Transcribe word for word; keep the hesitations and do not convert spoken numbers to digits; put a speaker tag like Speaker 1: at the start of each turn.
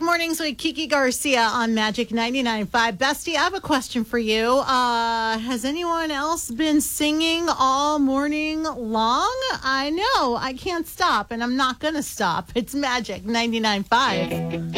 Speaker 1: Mornings with Kiki Garcia on Magic ninety-nine point five. Bestie, I have a question for you. Uh, has anyone else been singing all morning long? I know. I can't stop, and I'm not going to stop. It's Magic ninety-nine point five.